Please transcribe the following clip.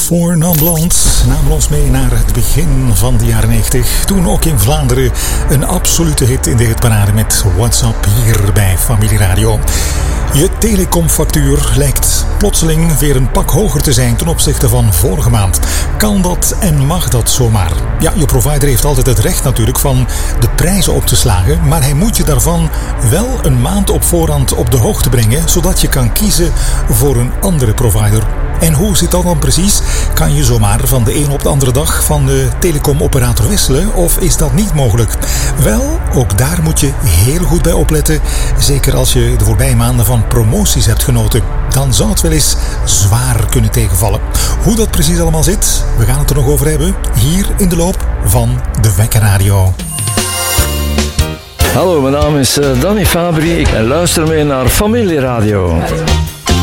Four Non Blondes namen ons mee naar het begin van de jaren 90. Toen ook in Vlaanderen een absolute hit in de hitparade met What's Up hier bij Familie Radio. Je telecomfactuur lijkt plotseling weer een pak hoger te zijn ten opzichte van vorige maand. Kan dat en mag dat zomaar? Ja, je provider heeft altijd het recht natuurlijk van de prijzen op te slagen, maar hij moet je daarvan wel een maand op voorhand op de hoogte brengen, zodat je kan kiezen voor een andere provider. En hoe zit dat dan precies? Kan je zomaar van de een op de andere dag van de telecomoperator wisselen of is dat niet mogelijk? Wel, ook daar moet je heel goed bij opletten. Zeker als je de voorbije maanden van promoties hebt genoten. Dan zou het wel eens zwaar kunnen tegenvallen. Hoe dat precies allemaal zit, we gaan het er nog over hebben. Hier in de loop van de Wekker Radio. Hallo, mijn naam is Danny Fabri en luister mee naar Familie Radio.